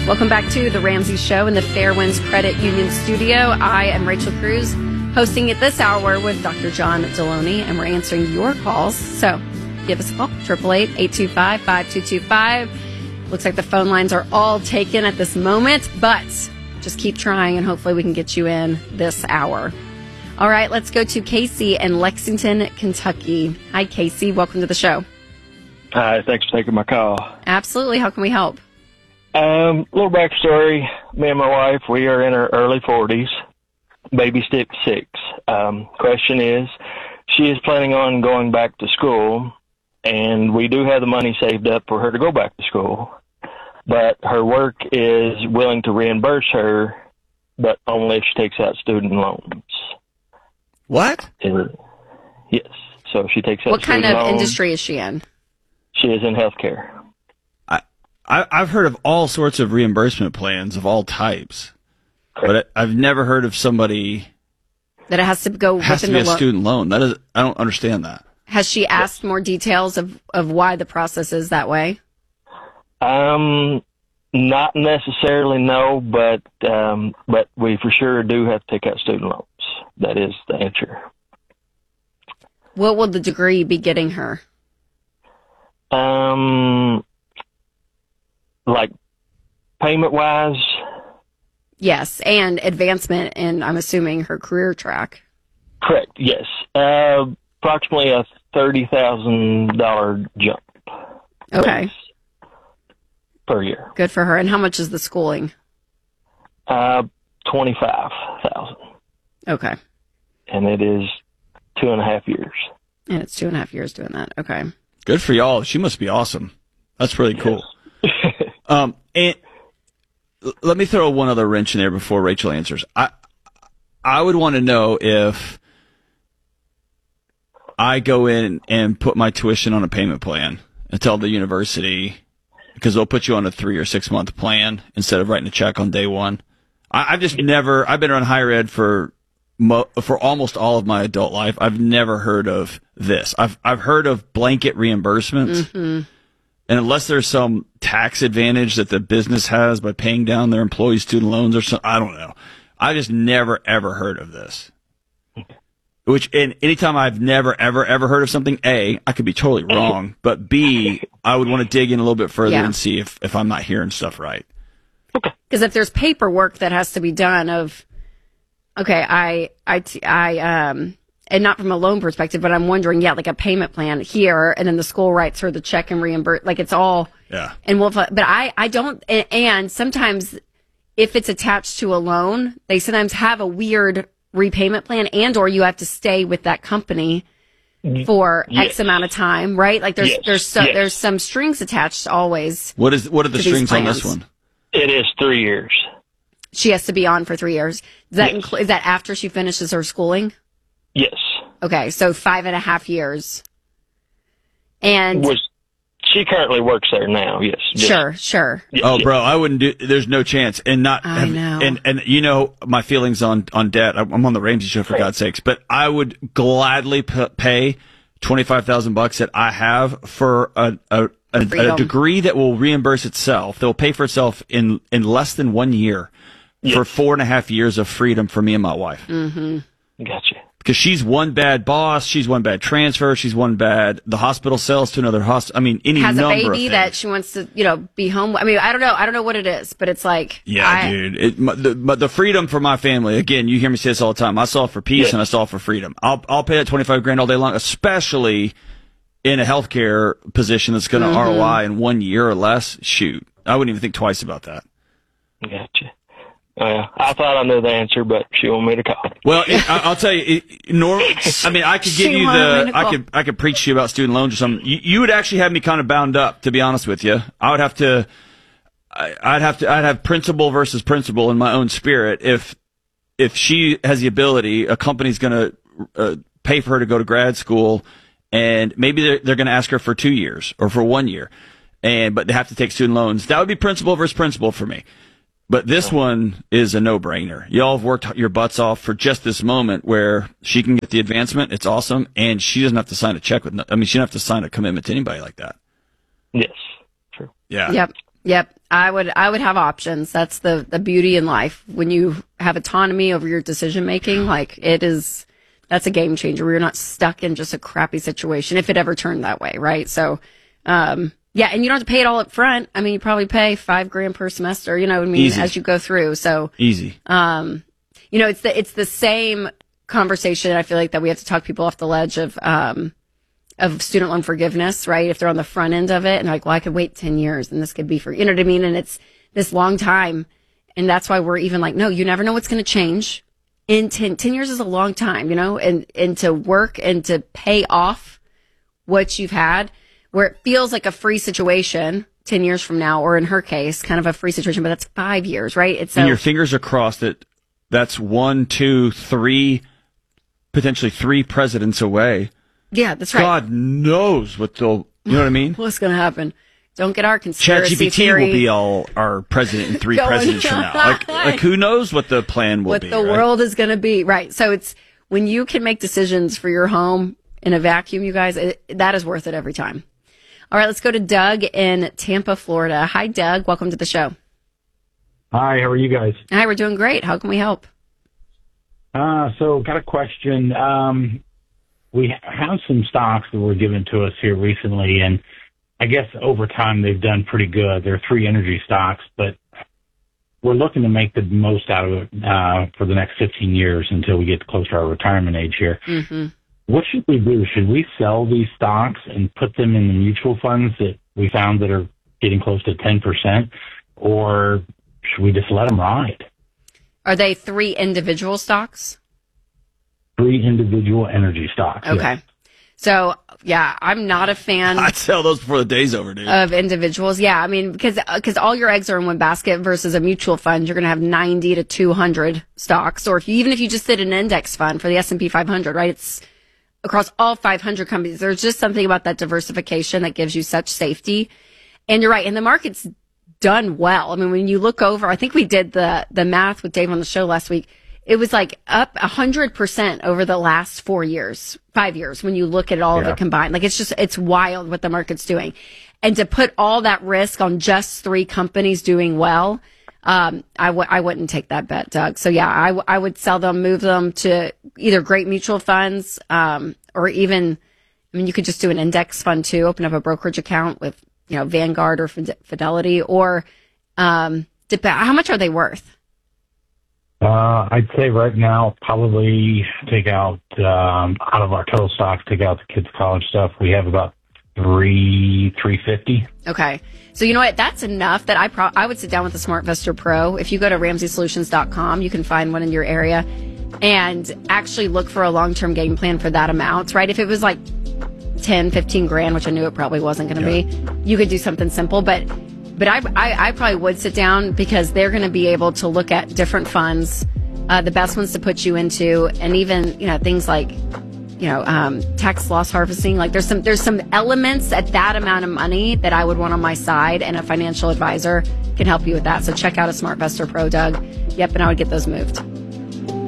Welcome back to The Ramsey Show in the Fairwinds Credit Union studio. I am Rachel Cruz, hosting it this hour with Dr. John Deloney, and we're answering your calls. So give us a call, 888-825-5225. Looks like the phone lines are all taken at this moment, but just keep trying, and hopefully we can get you in this hour. All right, let's go to Casey in Lexington, Kentucky. Hi, Casey. Welcome to the show. Hi, thanks for taking my call. Absolutely. How can we help? Little backstory. Me and my wife, we are in our early 40s. Baby step 6. Question is, she is planning on going back to school, and we do have the money saved up for her to go back to school. But her work is willing to reimburse her, but only if she takes out student loans. What? Yes. So if she takes out What kind student of loans, industry is she in? she is in healthcare. I've heard of all sorts of reimbursement plans of all types, but I've never heard of somebody That it has to go has to within be the a student loan. That is, I don't understand that. Has she asked more details of why the process is that way? Not necessarily, no, but we for sure do have to take out student loans. That is the answer. What will the degree be getting her? Like payment-wise, Yes, and advancement in, I'm assuming, her career track. correct, yes. Approximately a $30,000 jump. Okay, Per year. good for her. And how much is the schooling? $25,000. Okay, And it is 2.5 years. and it's 2.5 years doing that. Okay. Good for y'all. She must be awesome. That's really cool. And let me throw one other wrench in there before Rachel answers. I would want to know if I go in and put my tuition on a payment plan and tell the university, because they'll put you on a 3 or 6 month plan instead of writing a check on day one. I've just never, I've been around higher ed for almost all of my adult life. I've never heard of this. I've heard of blanket reimbursements. Mm-hmm. And unless there's some tax advantage that the business has by paying down their employees' student loans or something, I don't know. I just never, ever heard of this. And anytime I've never, ever, ever heard of something, A, I could be totally wrong, but B, I would want to dig in a little bit further and see if I'm not hearing stuff right. Because if there's paperwork that has to be done of, okay, and not from a loan perspective, but I'm wondering, like a payment plan here, and then the school writes her the check and reimburse, like it's all, and but I don't, and sometimes if it's attached to a loan, they sometimes have a weird repayment plan, and or you have to stay with that company for X amount of time, right? Like there's some strings attached always. What are the strings on this one? It is 3 years. She has to be on for 3 years. Does that is that after she finishes her schooling? Yes. Okay, so 5.5 years. And she currently works there now, yes. Sure. Yes, oh, bro, I wouldn't do, there's no chance. And not, I know. And you know, my feelings on debt. I'm on the Ramsey Show for God's sakes, but I would gladly pay $25,000 that I have for a degree that will reimburse itself, that will pay for itself in less than 1 year for 4.5 years of freedom for me and my wife. Mm-hmm. Gotcha. Because she's one bad boss, she's one bad transfer, she's one bad, the hospital sells to another hospital. I mean, any has number a baby of things. that she wants to, be home. I mean, I don't know what it is, but it's like, dude. The freedom for my family. Again, you hear me say this all the time. I solve for peace and I solve for freedom. I'll pay that $25,000 all day long, especially in a healthcare position that's going to ROI in 1 year or less. Shoot, I wouldn't even think twice about that. Gotcha. I thought I knew the answer, but she wanted me to call. Well, I'll tell you. I mean, I could give you I could preach to you about student loans or something. You would actually have me kind of bound up, to be honest with you. I'd have principle versus principle in my own spirit. If she has the ability, a company's going to pay for her to go to grad school, and maybe they're going to ask her for 2 years or for 1 year, but they have to take student loans. That would be principle versus principle for me. But this one is a no-brainer. Y'all have worked your butts off for just this moment where she can get the advancement. It's awesome. And she doesn't have to sign a check she doesn't have to sign a commitment to anybody like that. Yes, true. Yeah. Yep. Yep. I would have options. That's the beauty in life. When you have autonomy over your decision making, like that's a game changer. We're not stuck in just a crappy situation if it ever turned that way. Right. So, yeah. And you don't have to pay it all up front. I mean, you probably pay $5,000 per semester, you know what I mean? Easy. As you go through. So easy. You know, it's the same conversation. I feel like that we have to talk people off the ledge of student loan forgiveness, right? If they're on the front end of it and like, well, I could wait 10 years and this could be for, you know what I mean? And it's this long time. And that's why we're even like, no, you never know what's going to change. In 10 years is a long time, you know, and to work and to pay off what you've had where it feels like a free situation 10 years from now, or in her case, kind of a free situation, but that's 5 years, right? It's and your fingers are crossed that that's 1, 2, 3, potentially 3 presidents away. Yeah, that's right. God knows what they'll, you know what I mean? What's going to happen? Don't get our conspiracy ChatGPT theory. will be our president in 3 presidents from now. Like who knows what the plan will be. What the world is going to be. Right. So it's when you can make decisions for your home in a vacuum, you guys, that is worth it every time. All right, let's go to Doug in Tampa, Florida. Hi, Doug. Welcome to the show. Hi, how are you guys? Hi, we're doing great. How can we help? So got a question. We have some stocks that were given to us here recently, and I guess over time they've done pretty good. They're 3 energy stocks, but we're looking to make the most out of it for the next 15 years until we get close to our retirement age here. Mm-hmm. What should we do? Should we sell these stocks and put them in the mutual funds that we found that are getting close to 10%, or should we just let them ride? Are they 3 individual stocks? 3 individual energy stocks. Okay. Yeah. So, yeah, I'm not a fan. I'd sell those before the day's over, dude. Of individuals. Yeah, I mean, because all your eggs are in one basket versus a mutual fund, you're going to have 90 to 200 stocks. Or even if you just did an index fund for the S&P 500, right? It's across all 500 companies. There's just something about that diversification that gives you such safety. And you're right. And the market's done well. I mean, when you look over, I think we did the math with Dave on the show last week. It was like up 100% over the last 5 years when you look at all of it combined. Like it's wild what the market's doing. And to put all that risk on just 3 companies doing well, I wouldn't take that bet, Doug. So yeah, I would sell them, move them to either great mutual funds, or even, I mean, you could just do an index fund too, open up a brokerage account with, you know, Vanguard or Fidelity, or, how much are they worth? I'd say right now, probably take out of our total stocks, take out the kids' college stuff. We have about $350. Okay. So you know what? That's enough that I would sit down with the SmartVestor Pro. If you go to RamseySolutions.com, you can find one in your area and actually look for a long-term game plan for that amount, right? If it was like 10, 15 grand, which I knew it probably wasn't going to be, you could do something simple, but I probably would sit down because they're going to be able to look at different funds, the best ones to put you into, and even, you know, things like, you know, tax loss harvesting. Like there's some elements at that amount of money that I would want on my side, and a financial advisor can help you with that. So check out a SmartVestor Pro, Doug. Yep, and I would get those moved.